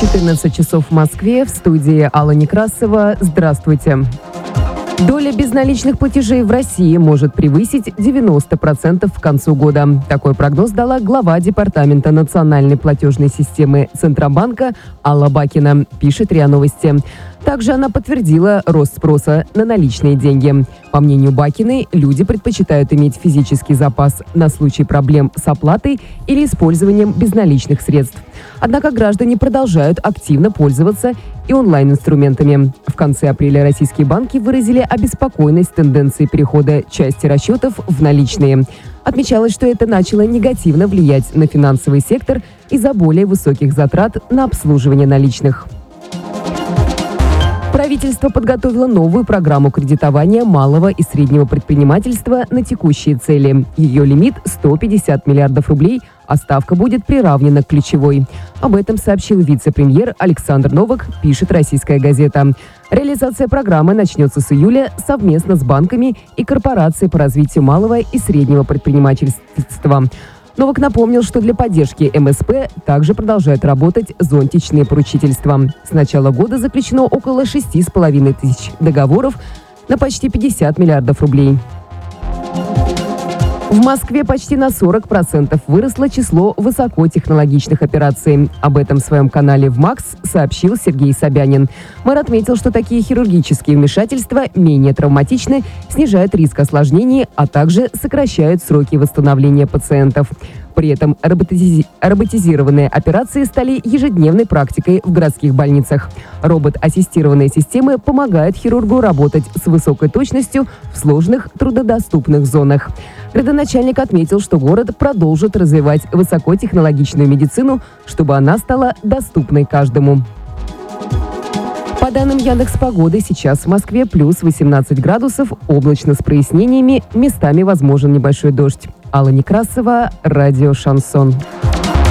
14 часов в Москве, в студии Алла Некрасова. Здравствуйте. Доля безналичных платежей в России может превысить 90% к концу года. Такой прогноз дала глава Департамента национальной платежной системы Центробанка Алла Бакина, пишет РИА Новости. Также она подтвердила рост спроса на наличные деньги. По мнению Бакиной, люди предпочитают иметь физический запас на случай проблем с оплатой или использованием безналичных средств. Однако граждане продолжают активно пользоваться и онлайн-инструментами. В конце апреля российские банки выразили обеспокоенность тенденцией перехода части расчетов в наличные. Отмечалось, что это начало негативно влиять на финансовый сектор из-за более высоких затрат на обслуживание наличных. Правительство подготовило новую программу кредитования малого и среднего предпринимательства на текущие цели. Ее лимит – 150 миллиардов рублей, а ставка будет приравнена к ключевой. Об этом сообщил вице-премьер Александр Новак, пишет «Российская газета». Реализация программы начнется с июля совместно с банками и корпорацией по развитию малого и среднего предпринимательства. Новак напомнил, что для поддержки МСП также продолжают работать зонтичные поручительства. С начала года заключено около 6,5 тысяч договоров на почти 50 миллиардов рублей. В Москве почти на 40% выросло число высокотехнологичных операций. Об этом в своем канале ВМАКС сообщил Сергей Собянин. Мэр отметил, что такие хирургические вмешательства менее травматичны, снижают риск осложнений, а также сокращают сроки восстановления пациентов. При этом роботизированные операции стали ежедневной практикой в городских больницах. Робот-ассистированные системы помогают хирургу работать с высокой точностью в сложных труднодоступных зонах. Градоначальник отметил, что город продолжит развивать высокотехнологичную медицину, чтобы она стала доступной каждому. По данным Яндекс.Погоды, сейчас в Москве плюс 18 градусов, облачно с прояснениями, местами возможен небольшой дождь. Алла Некрасова, радио «Шансон».